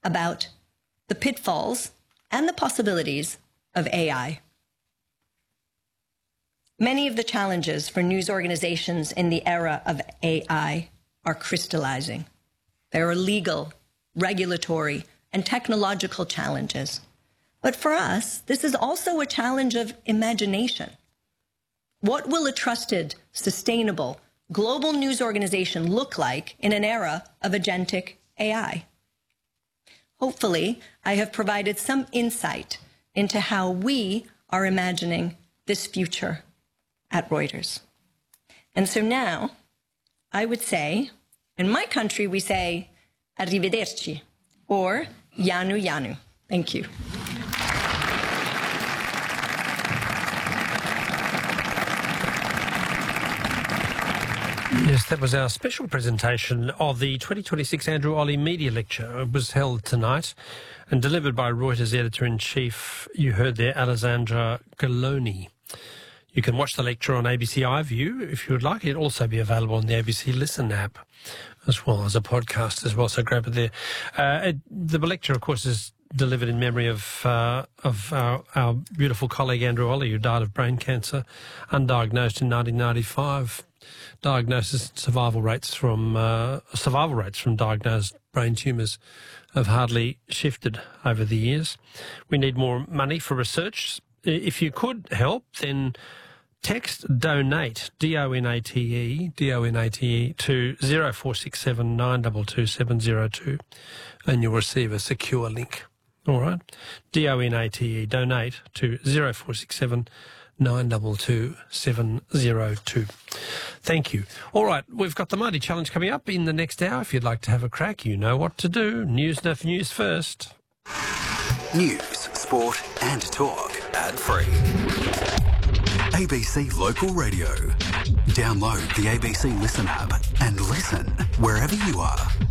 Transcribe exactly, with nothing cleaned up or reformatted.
about the pitfalls and the possibilities of A I. Many of the challenges for news organizations in the era of A I are crystallizing. There are legal, regulatory, and technological challenges. But for us, this is also a challenge of imagination. What will a trusted, sustainable, global news organization look like in an era of agentic A I? Hopefully, I have provided some insight into how we are imagining this future at Reuters. And so now, I would say, in my country, we say, arrivederci, or Yanu Yanu. Thank you. Yes, that was our special presentation of the twenty twenty-six Andrew Olle Media Lecture. It was held tonight and delivered by Reuters Editor-in-Chief, you heard there, Alessandra Galloni. You can watch the lecture on A B C iView if you would like. It'll also be available on the A B C Listen app as well as a podcast as well, so grab it there. Uh, it, the lecture, of course, is delivered in memory of uh, of our, our beautiful colleague Andrew Olle, who died of brain cancer, undiagnosed in nineteen ninety-five. Diagnosis and survival rates from uh, survival rates from diagnosed brain tumours have hardly shifted over the years. We need more money for research. If you could help, then text donate, D O N A T E, D O N A T E, to zero four six seven nine two two seven zero two and you'll receive a secure link. All right? D O N A T E, donate to zero four six seven nine two two seven zero two. Thank you. All right, we've got the Mighty Challenge coming up in the next hour. If you'd like to have a crack, you know what to do. News, enough news first. News, sport and talk ad-free. A B C Local Radio. Download the A B C Listen app and listen wherever you are.